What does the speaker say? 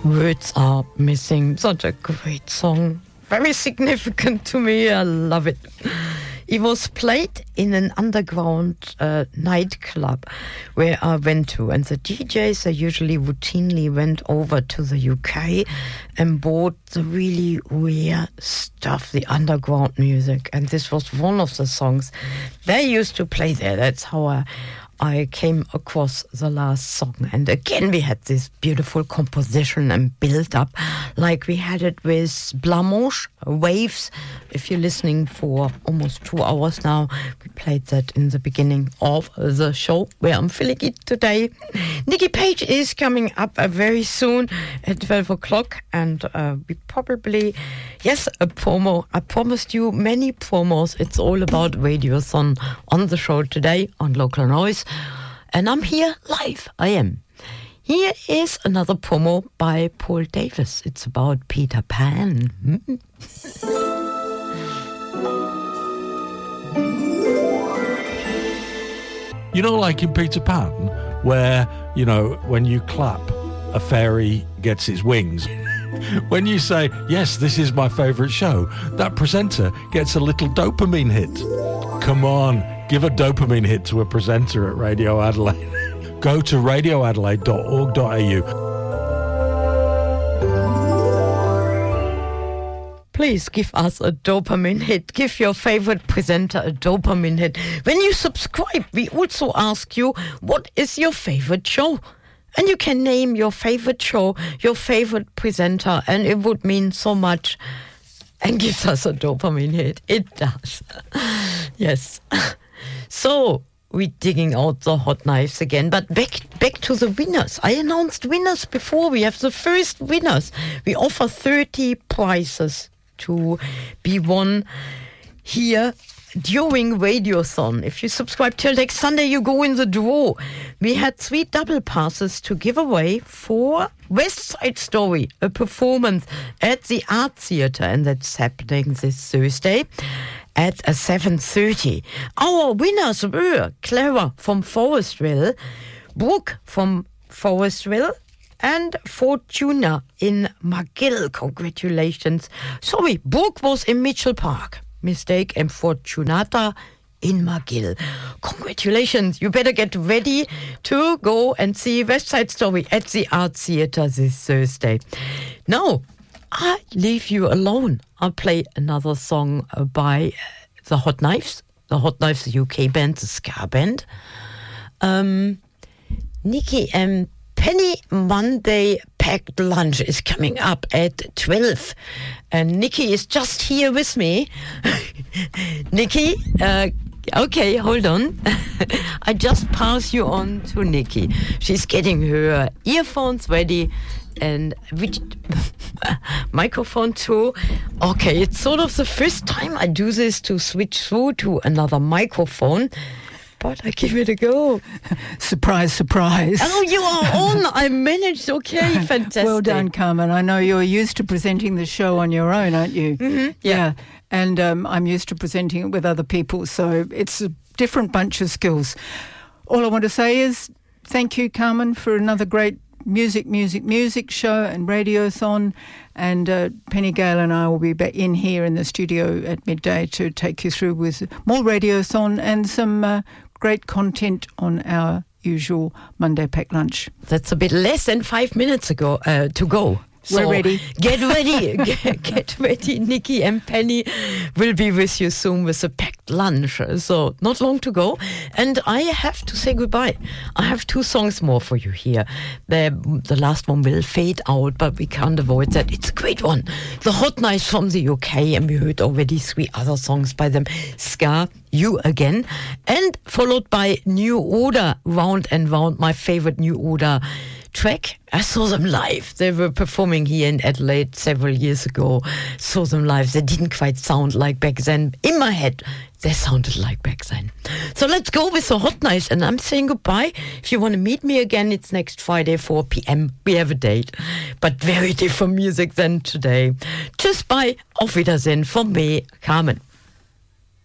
Words Are Missing. Such a great song. Very significant to me. I love it. It was played in an underground nightclub where I went to. And the DJs usually routinely went over to the UK and bought the really rare stuff, the underground music. And this was one of the songs they used to play there. That's how I came across the last song. And again, we had this beautiful composition and build-up like we had it with Blancmange, Waves. If you're listening for almost 2 hours now, we played that in the beginning of the show where I'm filling it today. Nicky Page is coming up very soon at 12 o'clock. And we probably, yes, a promo. I promised you many promos. It's all about Radiothon on the show today on Local Noise. And I'm here live. I am. Here is another promo by Paul Davis. It's about Peter Pan. You know, like in Peter Pan, where, you know, when you clap, a fairy gets its wings. When you say, yes, this is my favourite show, that presenter gets a little dopamine hit. Come on, give a dopamine hit to a presenter at Radio Adelaide. Go to radioadelaide.org.au. Please give us a dopamine hit. Give your favorite presenter a dopamine hit. When you subscribe, we also ask you, what is your favorite show? And you can name your favorite show, your favorite presenter, and it would mean so much. And gives us a dopamine hit. It does. Yes. So, we're digging out the hot knives again. But back to the winners. I announced winners before. We have the first winners. We offer 30 prizes to be won here during Radiothon. If you subscribe till next Sunday, you go in the draw. We had 3 double passes to give away for West Side Story, a performance at the Art Theatre, and that's happening this Thursday at 7:30. Our winners were Clara from Forestville, Brooke from Forestville, and Fortuna in McGill. Congratulations. Sorry, Brooke was in Mitchell Park. Mistake. And Fortunata in McGill. Congratulations. You better get ready to go and see West Side Story at the Art Theatre this Thursday. Now, I leave you alone. I'll play another song by the Hot Knives. The Hot Knives, the UK band, the ska band. Nicky and Penny Monday Packed Lunch is coming up at 12. And Nicky is just here with me. Nicky, okay, hold on. I just pass you on to Nicky. She's getting her earphones ready and which microphone too. Okay, it's sort of the first time I do this to switch through to another microphone. But I give it a go. Surprise, surprise. Oh, you are on. I managed. Okay, fantastic. Well done, Carmen. I know you're used to presenting the show on your own, aren't you? Mm-hmm. Yeah. And I'm used to presenting it with other people, so it's a different bunch of skills. All I want to say is thank you, Carmen, for another great music show and Radiothon. And Penny Gale and I will be back in here in the studio at midday to take you through with more Radiothon and some great content on our usual Monday Packed Lunch. That's a bit less than 5 minutes ago to go. So we're ready. Get ready. Get ready. Nicky and Penny will be with you soon with a packed lunch. So not long to go. And I have to say goodbye. I have 2 songs more for you here. The last one will fade out, but we can't avoid that. It's a great one. The Hot Knives from the UK, and we heard already 3 other songs by them. Ska, You Again, and followed by New Order, Round and Round, my favorite New Order track. I saw them live. They were performing here in Adelaide several years ago. Saw them live. They didn't quite sound like back then. In my head, they sounded like back then. So let's go with the Hot Knives, and I'm saying goodbye. If you want to meet me again, it's next Friday, 4 p.m. We have a date, but very different music than today. Tschüss, bye, auf Wiedersehen from me, Carmen.